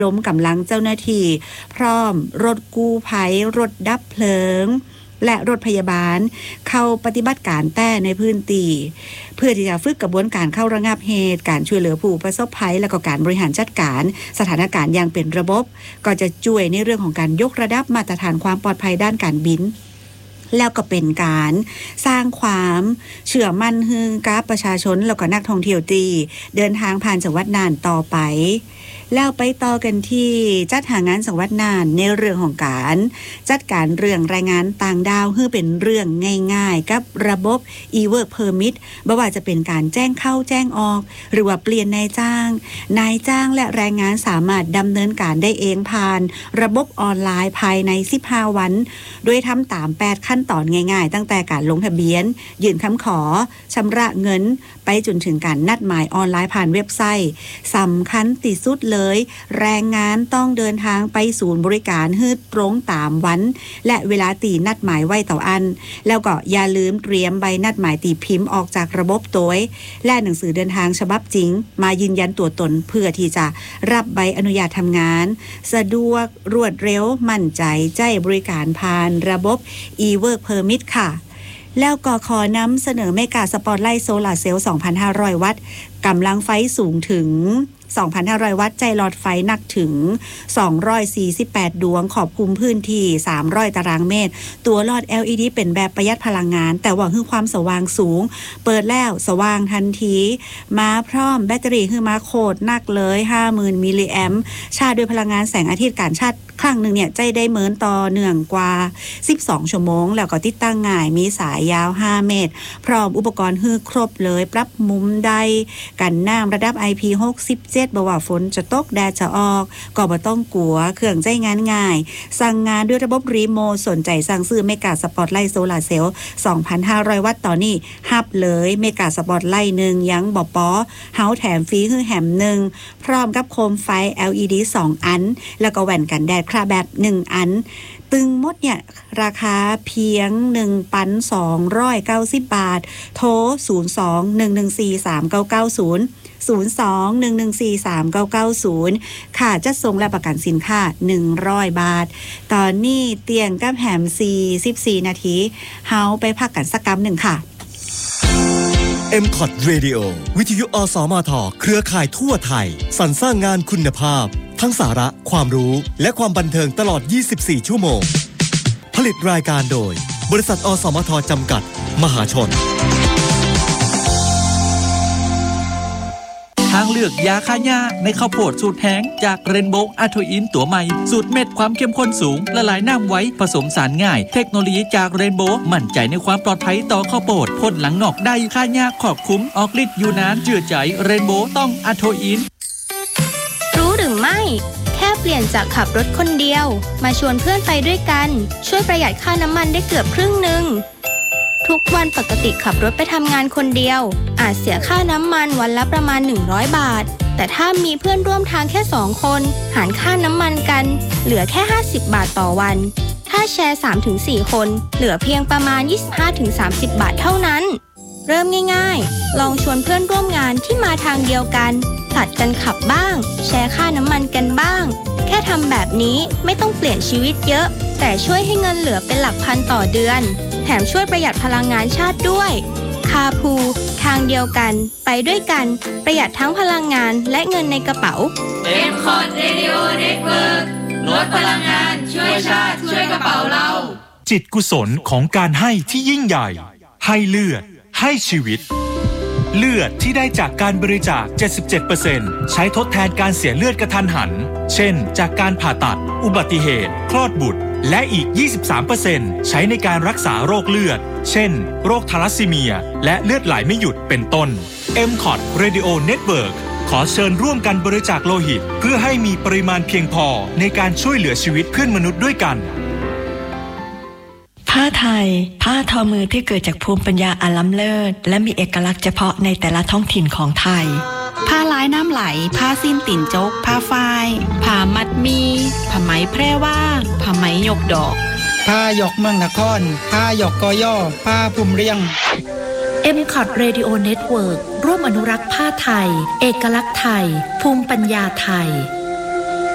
ล้มกำลังเจ้าหน้าที่พร้อมรถกู้ภัยรถดับเพลิงและรถพยาบาลเข้าปฏิบัติการแต่ในพื้นที่เพื่อที่จะฝึกกระบวนการเข้าระงับเหตุการช่วยเหลือผู้ประสบภัยและก็การบริหารจัดการสถานการณ์อย่างเป็นระบบก็จะช่วยในเรื่องของการยกระดับมาตรฐานความปลอดภัยด้านการบินแล้วก็เป็นการสร้างความเชื่อมั่นให้กับประชาชนแล้วก็นักท่องเที่ยวที่เดินทางผ่านจังหวัดน่านต่อไปแล้วไปต่อกันที่จัดหางานจังหวัดน่านในเรื่องของการจัดการเรื่องรายงานต่างดาวให้เป็นเรื่องง่ายๆกับระบบ e-work permit บ่ว่าจะเป็นการแจ้งเข้าแจ้งออกหรือว่าเปลี่ยนนายจ้างและแรงงานสามารถดำเนินการได้เองผ่านระบบออนไลน์ภายใน15วันโดยทำตาม8ขั้นตอนง่ายๆตั้งแต่การลงทะเบียนยื่นคำขอชำระเงินไปจนถึงการนัดหมายออนไลน์ผ่านเว็บไซต์สำคัญที่สุดเลยแรงงานต้องเดินทางไปศูนย์บริการให้ตรงตามวันและเวลาตีนัดหมายไว้ต่ออันแล้วก็อย่าลืมเตรียมใบนัดหมายตีพิมพ์ออกจากระบบตัวและหนังสือเดินทางฉบับจริงมายืนยันตัวตนเพื่อที่จะรับใบอนุญาตทำงานสะดวกรวดเร็วมั่นใจใจบริการผ่านระบบ e-work permit ค่ะแล้วก็ขอนำเสนอเมกาสปอตไลท์โซลาร์เซลล์ 2,500 วัตต์กำลังไฟสูงถึง 2,500 วัตต์ใจหลอดไฟหนักถึง248ดวงขอบคลุมพื้นที่300ตารางเมตรตัวหลอด LED เป็นแบบประหยัดพลังงานแต่ว่าคือความสว่างสูงเปิดแล้วสว่างทันทีมาพร้อมแบตเตอรี่คือมาโคตรหนักเลย 50,000 มิลลิแอมป์ชาร์จด้วยพลังงานแสงอาทิตย์การชาร์จครั้งหนึ่งเนี่ยใจได้เหมือนต่อเนื่องกว่า12ชั่วโมงแล้วก็ติดตั้งง่ายมีสายยาว5เมตรพร้อมอุปกรณ์คือครบเลยปรับมุมได้กันน้ำระดับ IP67 บ่ว่าฝนจะตกแดดจะออกก็บ่ต้องกลัวเครื่องใช้งานง่ายสั่งงานด้วยระบบรีโมทสนใจสั่งซื้อเมกาสปอตไลท์โซลาร์เซลล์ 2,500 วัตต์ต่อนี้ฮับเลยเมกาสปอตไลท์1ยังบ่ป๋อเฮาแถมฟรีคือแหม1พร้อมกับโคมไฟ LED 2 อันแล้วก็แว่นกันแดดคราแบบ1อันตึงหมดเนี่ยราคาเพียง 1,290 บาทโทร 02-114-3990 02-114-3990 ค่ะจะส่งและประกันสินค้า100 บาทตอนนี้เตียงกับแหม44นาทีเฮาไปพักกันสักกำหนึ่งค่ะ MCOT Radio วิทยุอสมทเครือข่ายทั่วไทยสรรสร้างงานคุณภาพทั้งสาระความรู้และความบันเทิงตลอด24ชั่วโมงผลิตรายการโดยบริษัทอสมทจำกัดมหาชนทางเลือกยาฆ่าหญ้าในข้าวโพดสูตรแห้งจากเรนโบว์อะโทอินตัวใหม่สูตรเม็ดความเข้มข้นสูงละลายน้ำไว้ผสมสารง่ายเทคโนโลยีจากเรนโบว์มั่นใจในความปลอดภัยต่อข้าวโพดพ่นหลังนอกได้ฆ่าหญ้าครอบคลุมออกฤทธิ์อยู่นานเชื่อใจเรนโบว์ต้องอะโทอินรู้หรือไม่แค่เปลี่ยนจากขับรถคนเดียวมาชวนเพื่อนไปด้วยกันช่วยประหยัดค่าน้ำมันได้เกือบครึ่งนึงทุกวันปกติขับรถไปทำงานคนเดียวอาจเสียค่าน้ำมันวันละประมาณ100 บาทแต่ถ้ามีเพื่อนร่วมทางแค่2คนหารค่าน้ำมันกันเหลือแค่50 บาทต่อวันถ้าแชร์ 3-4 คนเหลือเพียงประมาณ 25-30 บาทเท่านั้นเริ่มง่ายๆลองชวนเพื่อนร่วมงานที่มาทางเดียวกันผลัดกันขับบ้างแชร์ค่าน้ำมันกันบ้างแค่ทำแบบนี้ไม่ต้องเปลี่ยนชีวิตเยอะแต่ช่วยให้เงินเหลือเป็นหลักพันต่อเดือนแถมช่วยประหยัดพลังงานชาติด้วยคาพูทางเดียวกันไปด้วยกันประหยัดทั้งพลังงานและเงินในกระเป๋า MCOT Radio Network ลดพลังงานช่วยชาติช่วยกระเป๋าเราจิตกุศลของการให้ที่ยิ่งใหญ่ให้เลือดให้ชีวิตเลือดที่ได้จากการบริจาค 77% ใช้ทดแทนการเสียเลือดกระทันหันเช่นจากการผ่าตัดอุบัติเหตุคลอดบุตรและอีก 23% ใช้ในการรักษาโรคเลือดเช่นโรคทาลัสซีเมียและเลือดไหลไม่หยุดเป็นต้น MCOT Radio Network ขอเชิญร่วมกันบริจาคโลหิตเพื่อให้มีปริมาณเพียงพอในการช่วยเหลือชีวิตเพื่อนมนุษย์ด้วยกันผ้าไทยผ้าทอมือที่เกิดจากภูมิปัญญาอันล้ำเลิศและมีเอกลักษณ์เฉพาะในแต่ละท้องถิ่นของไทยผ้าลายน้ำไหลผ้าสิ้นติ่นจกผ้าฝ้ายผ้ามัดมีผ้าไหมแพร่ว่าผ้าไหมหยกดอกผ้าหยกเมืองนครผ้าหยกกอย่อผ้าภูมิเรียง MCOT Radio Network ร่วมอนุรักษ์ผ้าไทยเอกลักษณ์ไทยภูมิปัญญาไทย